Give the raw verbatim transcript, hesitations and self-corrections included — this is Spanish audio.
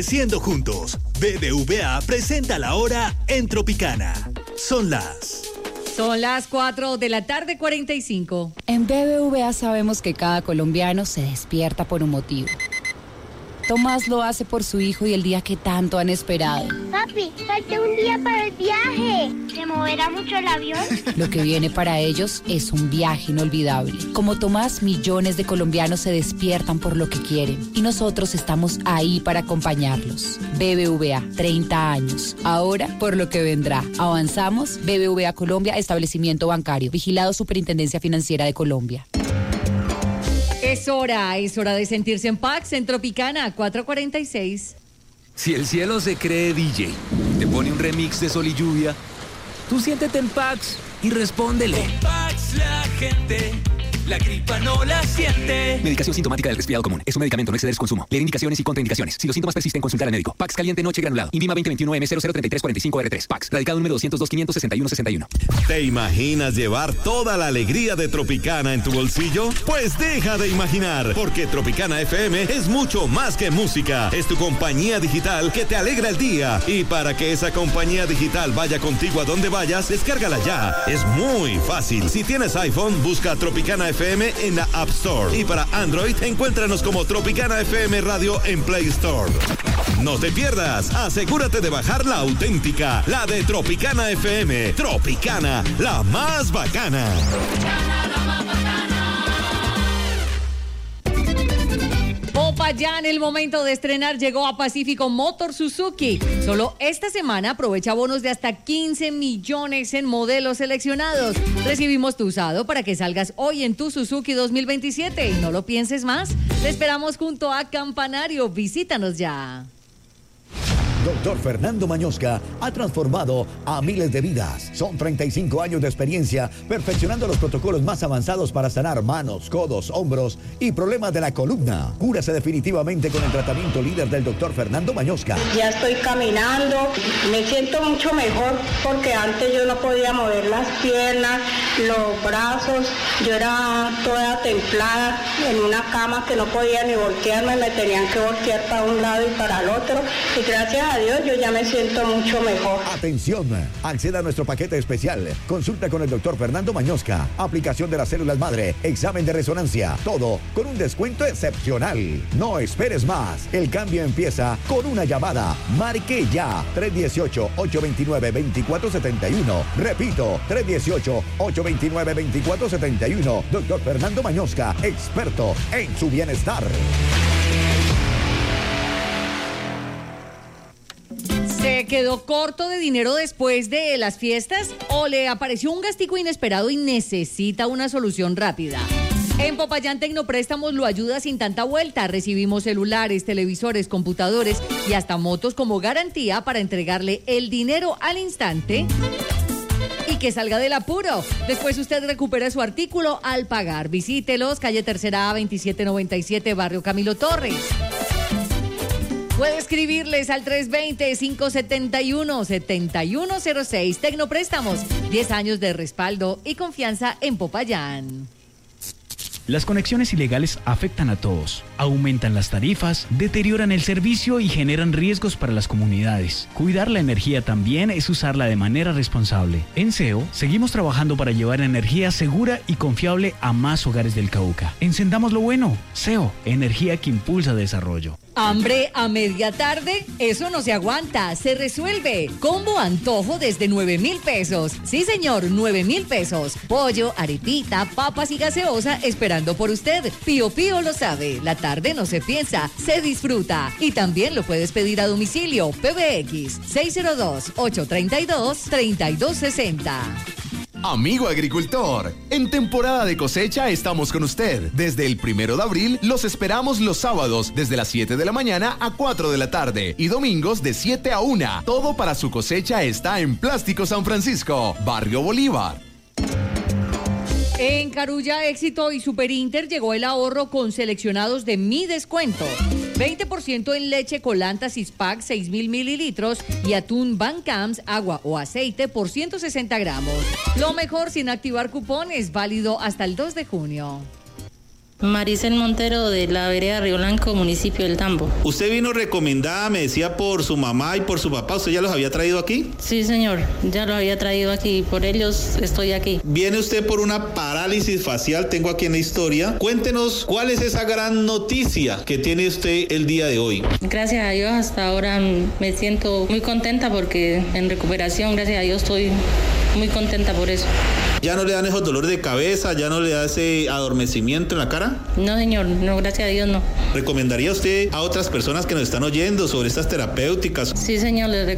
Siendo juntos, B B V A presenta la hora en Tropicana. Son las... Son las cuatro de la tarde, cuarenta y cinco. En B B V A sabemos que cada colombiano se despierta por un motivo. Tomás lo hace por su hijo y el día que tanto han esperado. Papi, falta un día para el viaje. ¿Se moverá mucho el avión? Lo que viene para ellos es un viaje inolvidable. Como Tomás, millones de colombianos se despiertan por lo que quieren. Y nosotros estamos ahí para acompañarlos. B B V A, treinta años. Ahora, por lo que vendrá. Avanzamos. B B V A Colombia, establecimiento bancario. Vigilado Superintendencia Financiera de Colombia. Es hora, es hora de sentirse en Pax en Tropicana cuatrocientos cuarenta y seis. Si el cielo se cree D J, te pone un remix de Sol y Lluvia, tú siéntete en Pax y respóndele. Con Pax la gente, la gripa no la siente. Medicación sintomática del resfriado común. Es un medicamento, no exceder su consumo. Leer indicaciones y contraindicaciones. Si los síntomas persisten, consultar al médico. Pax caliente noche granulado. Invima veinte veintiuno M cero cero treinta y tres cuarenta y cinco R tres. Pax. Radicado número doscientos dos quinientos sesenta y uno sesenta y uno. ¿Te imaginas llevar toda la alegría de Tropicana en tu bolsillo? Pues deja de imaginar, porque Tropicana F M es mucho más que música. Es tu compañía digital que te alegra el día. Y para que esa compañía digital vaya contigo a donde vayas, descárgala ya. Es muy fácil. Si tienes iPhone, busca Tropicana F M en la App Store. Y para Android, encuéntranos como Tropicana F M Radio en Play Store. No te pierdas, asegúrate de bajar la auténtica, la de Tropicana F M. Tropicana, la más bacana. Tropicana, la más bacana. Popayán, el momento de estrenar llegó a Pacífico Motor Suzuki. Solo esta semana aprovecha bonos de hasta quince millones en modelos seleccionados. Recibimos tu usado para que salgas hoy en tu Suzuki dos mil veintisiete y no lo pienses más. Te esperamos junto a Campanario. Visítanos ya. Doctor Fernando Mañosca ha transformado a miles de vidas. Son treinta y cinco años de experiencia perfeccionando los protocolos más avanzados para sanar manos, codos, hombros y problemas de la columna. Cúrase definitivamente con el tratamiento líder del doctor Fernando Mañosca. Ya estoy caminando, me siento mucho mejor porque antes yo no podía mover las piernas, los brazos, yo era toda templada en una cama que no podía ni voltearme, me tenían que voltear para un lado y para el otro y gracias a Dios, yo ya me siento mucho mejor. Atención, acceda a nuestro paquete especial. Consulta con el doctor Fernando Mañosca. Aplicación de las células madre, examen de resonancia, todo con un descuento excepcional. No esperes más. El cambio empieza con una llamada. Marque ya. tres uno ocho, ocho dos nueve, dos cuatro siete uno. Repito, tres uno ocho, ocho dos nueve, dos cuatro siete uno. Doctor Fernando Mañosca, experto en su bienestar. ¿Se quedó corto de dinero después de las fiestas o le apareció un gastico inesperado y necesita una solución rápida? En Popayán Tecnopréstamos lo ayuda sin tanta vuelta. Recibimos celulares, televisores, computadores y hasta motos como garantía para entregarle el dinero al instante y que salga del apuro. Después usted recupera su artículo al pagar. Visítelos, calle Tercera A veintisiete noventa y siete, barrio Camilo Torres. Puede escribirles al tres dos cero, cinco siete uno, siete uno cero seis. Tecnopréstamos, diez años de respaldo y confianza en Popayán. Las conexiones ilegales afectan a todos, aumentan las tarifas, deterioran el servicio y generan riesgos para las comunidades. Cuidar la energía también es usarla de manera responsable. En C E O, seguimos trabajando para llevar energía segura y confiable a más hogares del Cauca. Encendamos lo bueno. C E O, energía que impulsa desarrollo. ¿Hambre a media tarde? Eso no se aguanta, se resuelve. Combo antojo desde nueve mil pesos. Sí, señor, nueve mil pesos. Pollo, arepita, papas y gaseosa esperando por usted. Pío Pío lo sabe, la tarde no se piensa, se disfruta. Y también lo puedes pedir a domicilio. P B X seis cero dos, ocho tres dos, tres dos seis cero. Amigo agricultor, en temporada de cosecha estamos con usted. Desde el primero de abril los esperamos los sábados desde las siete de la mañana a cuatro de la tarde y domingos de siete a una. Todo para su cosecha está en Plástico San Francisco, Barrio Bolívar. En Carulla, Éxito y Superinter llegó el ahorro con seleccionados de Mi Descuento. veinte por ciento en leche Colanta Sispac seis mil mililitros y atún Bancams, agua o aceite por ciento sesenta gramos. Lo mejor sin activar cupones, válido hasta el dos de junio. Maricel Montero, de la vereda Río Blanco, municipio del Tambo. Usted vino recomendada, me decía, por su mamá y por su papá. ¿Usted ya los había traído aquí? Sí, señor, ya los había traído aquí, por ellos estoy aquí. Viene usted por una parálisis facial, tengo aquí en la historia. Cuéntenos, ¿cuál es esa gran noticia que tiene usted el día de hoy? Gracias a Dios, hasta ahora me siento muy contenta porque en recuperación, gracias a Dios, estoy muy contenta por eso. ¿Ya no le dan esos dolores de cabeza? ¿Ya no le da ese adormecimiento en la cara? No, señor, no, gracias a Dios no. ¿Recomendaría usted a otras personas que nos están oyendo sobre estas terapéuticas? Sí, señor, les recomiendo.